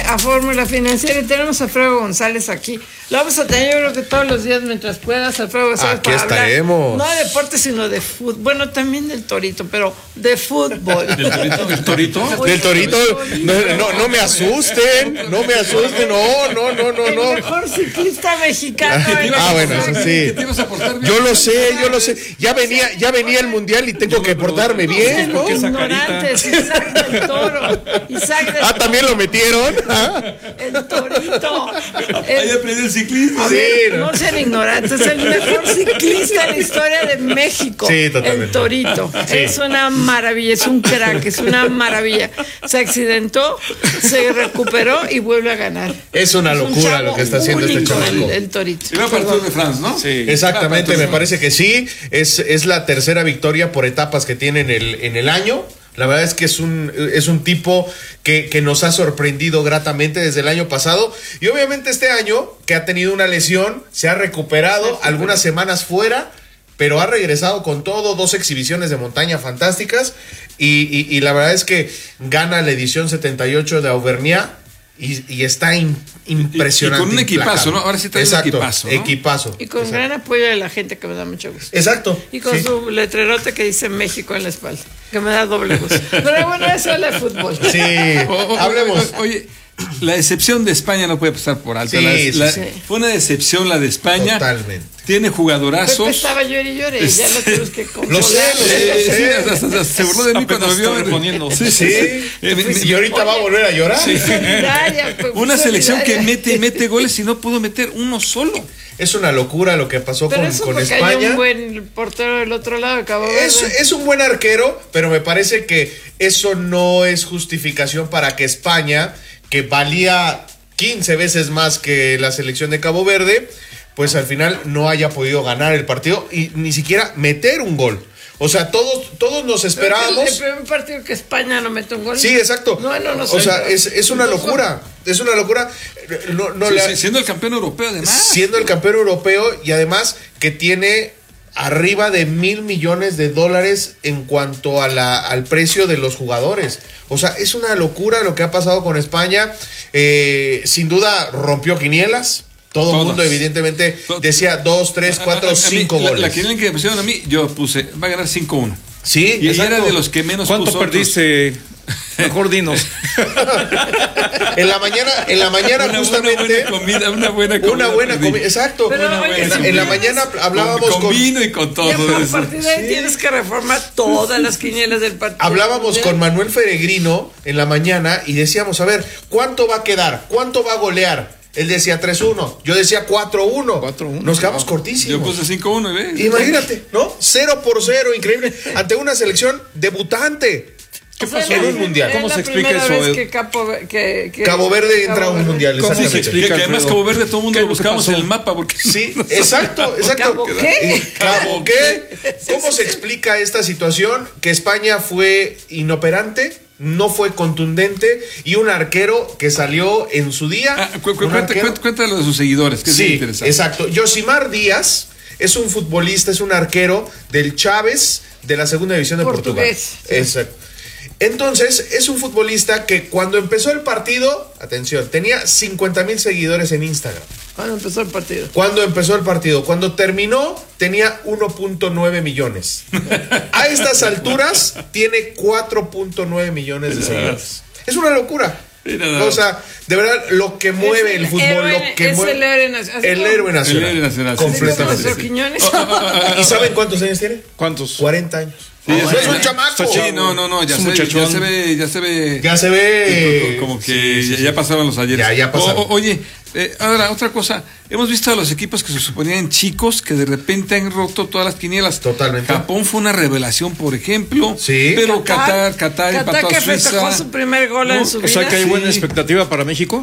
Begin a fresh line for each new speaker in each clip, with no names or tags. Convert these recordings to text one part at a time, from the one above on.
a Fórmula Financiera y tenemos a Alfredo González aquí. Lo vamos a tener yo creo que todos los días mientras puedas, Alfredo González.
Aquí estaremos.
Hablar, no de deporte, sino de fútbol. Bueno, también del torito, pero de fútbol.
¿Del torito?
Del torito, no me asusten, no.
El mejor ciclista mexicano.
Bueno, eso sí. Yo lo sé. Ya venía el mundial y tengo que portarme bien, ¿no?
Ignorantes, Isaac del Toro.
¿También lo metieron?
El torito.
Ahí aprendí el ciclismo.
Sí,
no sean ignorantes, es el mejor ciclista en la historia de México.
Sí, totalmente.
El torito. Sí. Es una maravilla, es un crack, es una maravilla. Se accidentó, se recuperó y vuelve a ganar.
Es una locura lo que está haciendo este chamaco.
El torito.
Y va para el Tour de France, ¿no?
Sí. Exactamente, me parece que sí. Es la tercera victoria por etapas que tiene en el año. La verdad es que es un tipo que nos ha sorprendido gratamente desde el año pasado. Y obviamente este año, que ha tenido una lesión, se ha recuperado algunas semanas fuera, pero ha regresado con todo, 2 exhibiciones de montaña fantásticas. Y la verdad es que gana la edición 78 de Auvergnat. Y está impresionante.
Y con un equipazo, ¿no? Ahora sí trae un equipazo, ¿no?
Equipazo.
Y con gran apoyo de la gente, que me da mucho gusto.
Exacto.
Y con su letrerote que dice México en la espalda, que me da doble gusto. Pero bueno, eso es el fútbol.
Sí, hablemos.
Oye, la decepción de España no puede pasar por alto.
Sí.
Fue una decepción la de España.
Totalmente.
Tiene jugadorazos.
Pepe estaba llore y llore, ya lo tenemos que
Lo sé.
Hasta se burló de mí cuando me vio
reponiendo.
Sí. Y ahorita va a volver a llorar.
Sí. Una selección que mete goles y no pudo meter uno solo.
Es una locura lo que pasó con España.
Hay un buen portero del otro lado de Cabo Verde.
Es un buen arquero, pero me parece que eso no es justificación para que España, que valía 15 veces más que la selección de Cabo Verde, pues al final no haya podido ganar el partido y ni siquiera meter un gol. O sea, todos nos esperábamos.
El primer partido que España no mete un gol.
Sí, exacto.
No,
o sea, es una locura. Es una locura.
Siendo el campeón europeo, además.
Siendo el campeón europeo y además que tiene arriba de $1,000 millones en cuanto al precio de los jugadores. O sea, es una locura lo que ha pasado con España. Sin duda rompió quinielas. Todo el mundo evidentemente decía 2, 3, 4, 5 goles.
La quiniela que me pusieron a mí, yo puse, va a ganar 5-1.
Sí,
y era de los que menos
¿cuánto
puso.
¿Cuánto perdiste? Mejor dinos.
En la mañana justamente
una buena comida.
Exacto. En la mañana hablábamos
con vino y con todo.
A partir de ahí tienes que reformar todas las quinielas del partido.
Hablábamos con Manuel Peregrino en la mañana y decíamos, a ver, ¿cuánto va a quedar? ¿Cuánto va a golear? Él decía 3-1, yo decía 4-1. Nos quedamos cortísimos.
Yo puse 5-1, ¿ves?
Imagínate, ¿no? 0-0, increíble. Ante una selección debutante.
¿Qué pasó
en un mundial?
¿Cómo se explica eso?
Que
Cabo Verde entra a un mundial.
¿Cómo se explica?
Que además Cabo Verde todo el mundo lo buscamos en el mapa. Porque
sí, exacto.
¿Cabo qué?
¿Cabo qué? ¿Cómo se explica esta situación? Que España fue inoperante, no fue contundente y un arquero que salió en su día.
Cuéntalo de sus seguidores, que
sí,
es interesante.
Exacto. Yosimar Díaz es un futbolista, es un arquero del Chaves de la segunda división de Portugal.
Sí.
Exacto. Entonces, es un futbolista que cuando empezó el partido, atención, tenía 50,000 seguidores en Instagram.
¿Cuándo empezó el partido?
Cuando terminó, tenía 1.9 millones. A estas alturas, tiene 4.9 millones de seguidores. Es una locura. O sea, de verdad, lo que mueve el fútbol,
el héroe nacional.
El héroe nacional. Completamente. ¿Y saben cuántos años tiene?
¿Cuántos?
40 años.
Sí,
es un chamaco.
Sí, no, ya se ve. Como que ya pasaban los ayeres.
Ya pasaron.
Oye, ahora, otra cosa. Hemos visto a los equipos que se suponían chicos que de repente han roto todas las quinielas.
Totalmente.
Japón fue una revelación, por ejemplo.
Sí.
Pero Qatar empató a Suiza.
Festejó su primer gol en su vida.
O sea, que hay buena expectativa para México.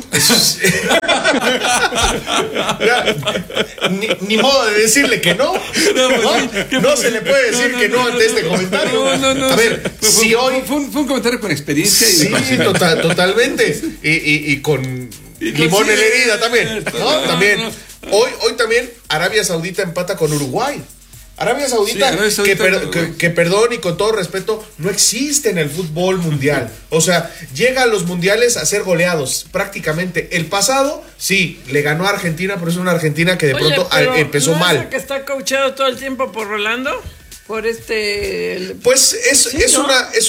Ni modo de decirle que no. No se le puede decir que no ante este comentario.
No.
A ver, si hoy.
Fue un comentario con experiencia.
Sí, totalmente. Y con limón en la herida también. ¿No? También. Hoy también Arabia Saudita empata con Uruguay. Arabia Saudita,
Sí, Arabia Saudita,
que perdón y con todo respeto, no existe en el fútbol mundial. O sea, llega a los mundiales a ser goleados prácticamente. El pasado, sí, le ganó a Argentina, pero es una Argentina que de
Oye,
pronto
pero
empezó
¿no
mal.
es el que está coachado todo el tiempo por Rolando? Por
Pues
Sí, ¿no?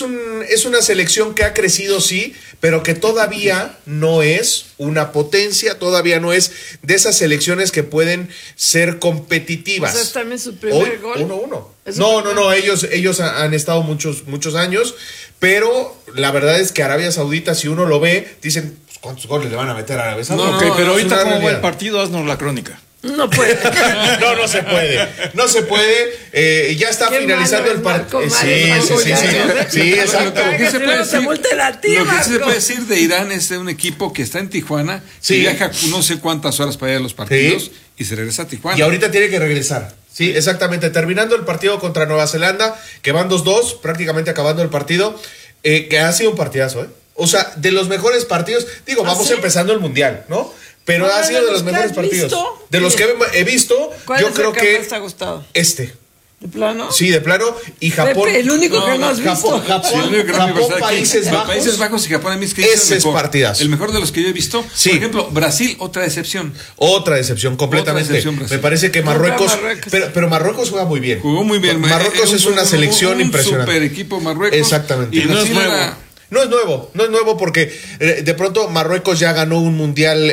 es una selección que ha crecido, sí, pero que todavía no es una potencia, todavía no es de esas selecciones que pueden ser competitivas.
O sea, es también su primer
Hoy,
gol.
1-1.
Es
No,
su
no,
primer-
no, ellos han estado muchos años, pero la verdad es que Arabia Saudita, si uno lo ve, dicen, pues, ¿cuántos goles le van a meter a Arabia Saudita?
No,
Ok, pero
es
ahorita
una
cómo va el
realidad.
partido, haznos la crónica.
No puede.
No se puede. No se puede. Ya está
Qué
finalizando
malo
el partido.
el Marco
Sí,
Mario,
sí,
ya,
exacto.
Lo que se puede
Luego te
decir,
multen a ti,
lo que sí se
Marco.
puede decir de Irán es de un equipo que está en Tijuana,
Sí.
y viaja no sé cuántas horas para ir a los partidos y se regresa a Tijuana.
Y ahorita tiene que regresar. Sí, exactamente. Terminando el partido contra Nueva Zelanda, que van 2-2, prácticamente acabando el partido, que ha sido un partidazo, ¿eh? O sea, de los mejores partidos. Digo,
¿Ah,
vamos
sí?
empezando el mundial, ¿no? Pero
No,
ha
de
sido de
los
los
que
mejores
has
partidos.
visto.
De los que he visto,
¿Cuál
yo
es
creo
el que
que
más te ha gustado?
este.
¿De plano?
Sí, de plano. Y Japón.
Pepe, el único que no has
Japón,
visto.
Sí, el único que no me
Japón,
gusta aquí,
Países Bajos.
Países Bajos y Japón a mí es que
Ese
el
es
mejor.
partidazo.
El mejor de los que yo he visto.
Sí.
Por ejemplo, Brasil, otra decepción.
Otra decepción completamente.
Otra decepción, Brasil.
Me parece que
Contra
Marruecos,
Marruecos.
pero Marruecos juega muy bien.
Jugó muy bien.
Marruecos es una selección
un
impresionante.
super equipo Marruecos.
Exactamente.
Y
Y no es
Brasil
nuevo.
era-
No es nuevo porque de pronto Marruecos ya ganó un mundial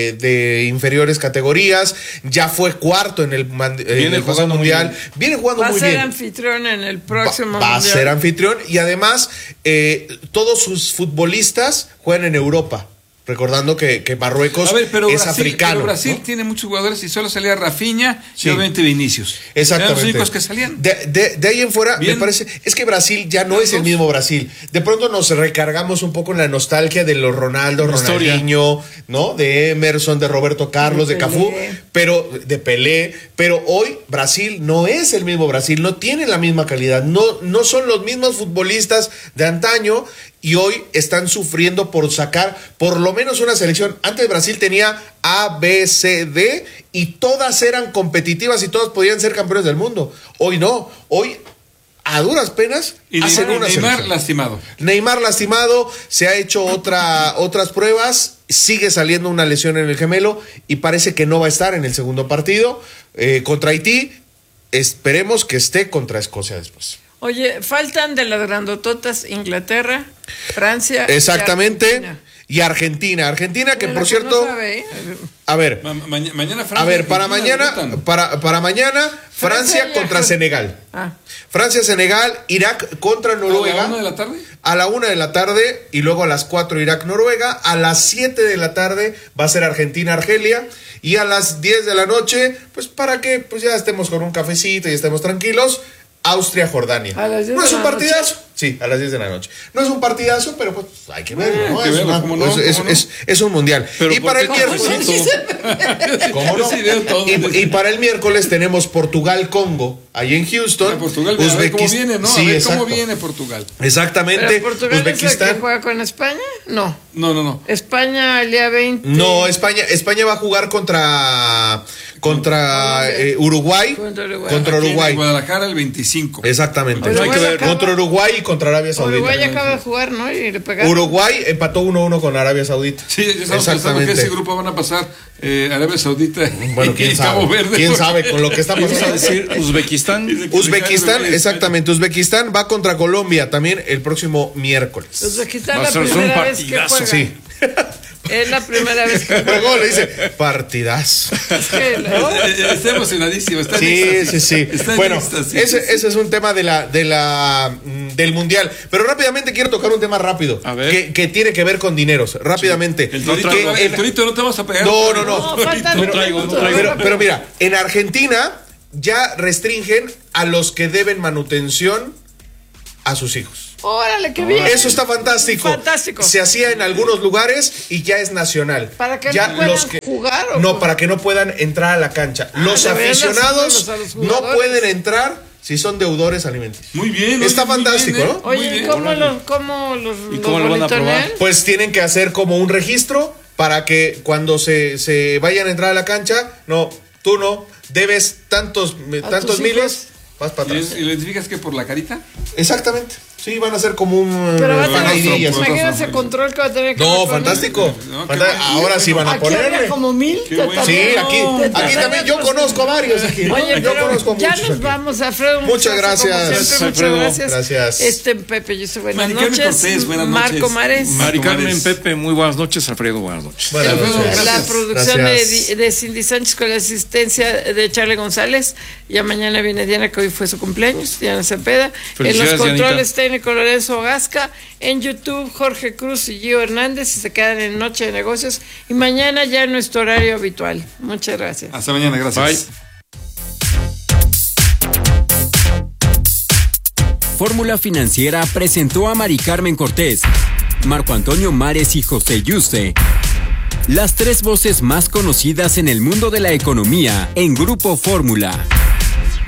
de inferiores categorías, ya fue cuarto en el pasado
jugando muy
mundial,
bien.
viene jugando
Va a
muy
ser
bien.
anfitrión en el próximo
Va a
mundial.
ser anfitrión y además todos sus futbolistas juegan en Europa. Recordando que Marruecos
A ver, pero
es
Brasil,
africano.
pero Brasil
¿no?
tiene muchos jugadores y solo salía Rafinha
Sí.
y obviamente Vinicius.
Exactamente.
Eran los únicos que salían.
De ahí en fuera,
Bien.
me parece. Es que Brasil ya no es el mismo Brasil. De pronto nos recargamos un poco en la nostalgia de los Ronaldo,
La historia.
Ronaldinho, ¿no? De Emerson, de Roberto Carlos, de
De
Cafú,
Pelé.
de Pelé. Pero hoy Brasil no es el mismo Brasil, no tiene la misma calidad, no son los mismos futbolistas de antaño. Y hoy están sufriendo por sacar por lo menos una selección. Antes Brasil tenía A, B, C, D y todas eran competitivas y todas podían ser campeones del mundo. Hoy no. Hoy, a duras penas,
Y
hacen
Neymar,
una
Neymar
selección.
lastimado.
Neymar lastimado, se ha hecho otras pruebas, sigue saliendo una lesión en el gemelo y parece que no va a estar en el segundo partido contra Haití. Esperemos que esté contra Escocia después.
Oye, faltan de las grandototas Inglaterra, Francia. y
Exactamente.
Argentina.
Y Argentina. Argentina que
Mira,
por
no
cierto,
sabe, ¿eh?
a ver,
Mañana Francia.
a ver, para
Argentina
mañana,
debutan.
para mañana, Francia
y
contra
Argentina.
Senegal.
Ah,
Francia, Senegal, Irak contra
¿A la
Noruega.
1 de la tarde?
A la 1 de la tarde y luego a las 4 Irak, Noruega. A las 7 de la tarde va a ser Argentina, Argelia. Y a las 10 de la noche, pues para que pues ya estemos con un cafecito y estemos tranquilos, Austria, Jordania.
¿A las 10
¿No
de
es un
la
partidazo? Sí, a las 10 de la noche. No es un partidazo, pero pues hay que verlo, ¿no?
Hay que
Es
verlo,
una-
¿cómo no?
es-
¿Cómo no?
es un mundial.
Pero
Y
¿por
para
qué
el
tan
miércoles.
bonito?
¿Cómo no?
Yo sí veo todo.
Y para el miércoles tenemos Portugal-Congo, ahí en Houston.
Portugal, a ver cómo viene, ¿no?
Sí,
a ver
exacto.
cómo viene Portugal.
Exactamente.
¿pero Portugal es el que
Uzbekistán.
juega con España? No.
No.
España el día 20.
No, España va a jugar contra Uruguay.
Contra Uruguay.
Contra
Aquí en
Uruguay.
Guadalajara el 25.
Exactamente.
Uruguay
Hay que ver.
acaba-
Contra Uruguay y contra Arabia Saudita.
Uruguay acaba de jugar, ¿no? Y le pegaron.
Uruguay empató 1-1 con Arabia Saudita.
Sí, estamos pensando que ese grupo van a pasar Arabia Saudita
Bueno,
y
quién
Cabo
sabe.
Verde.
¿Quién sabe con lo que está
Ibas a
pasando?
decir Uzbekistán.
Uzbekistán, exactamente. Uzbekistán va contra Colombia también el próximo miércoles.
Uzbekistán
Va a
la
ser un
primera vez que
partidazo.
juega.
Sí.
Es la primera vez que
Pero ¿cómo le dice? Partidazo.
Es que la-
Está emocionadísimo. Está en
Sí,
éxtasis.
sí, sí.
Está en
Bueno,
éxtasis.
ese es un tema del mundial. Pero rápidamente quiero tocar un tema rápido.
A ver.
Que tiene que ver con dineros. Rápidamente.
El torito,
Que
el torito no te vas a pegar.
No.
No, faltan
No traigo, no
minutos.
traigo.
Pero mira, en Argentina ya restringen a los que deben manutención a sus hijos.
Órale, qué bien.
Eso está fantástico.
Fantástico.
Se hacía en algunos lugares y ya es nacional.
¿Para que
ya
no puedan jugar o
No,
cómo?
para que no puedan entrar a la cancha. Los
de verdad,
aficionados
sí, a los
no
jugadores.
pueden entrar si son deudores alimenticios.
Muy bien.
Está
oye, muy
fantástico,
bien,
¿no?
Muy
Oye, ¿y
bien.
cómo los
¿Y cómo lo van a
monitorean?
aprobar?
Pues tienen que hacer como un registro para que cuando se vayan a entrar a la cancha, no, tú no, debes tantos
tus
miles.
hijos?
Vas para atrás.
¿Y lo identificas que por la carita?
Exactamente. Sí, van a ser como un...
Pero va a
van a ir
tener,
ellas.
imagínate ese control que va a tener que
No,
poner.
fantástico.
No,
Ahora sí van a
Aquí había
ponerle.
como 1000.
Qué bueno.
Sí, aquí también yo conozco a varios aquí.
Oye,
yo
pero
conozco a
ya
muchos
nos
aquí.
vamos, Alfredo.
Muchas gracias,
como siempre,
Alfredo.
muchas gracias.
Gracias.
Pepe, yo soy buenas
Mari Carmen
noches.
Cortés, buenas
Marco
noches.
Mares.
Mari Carmen,
Mares.
Pepe, muy buenas noches. Alfredo, buenas noches.
Buenas
Alfredo,
noches.
gracias.
La producción
Gracias.
de Cindy Sánchez con la asistencia de Charlie González. Ya mañana viene Diana, que hoy fue su cumpleaños, Diana Cepeda. En los
Felicidades,
controles
Dianita.
técnicos Lorenzo Gasca. En YouTube Jorge Cruz y Gio Hernández. Y se quedan en Noche de Negocios. Y mañana ya en nuestro horario habitual. Muchas gracias.
Hasta mañana, gracias.
Bye.
Fórmula Financiera presentó a Mari Carmen Cortés, Marco Antonio Mares y José Yuste, las tres voces más conocidas en el mundo de la economía en Grupo Fórmula.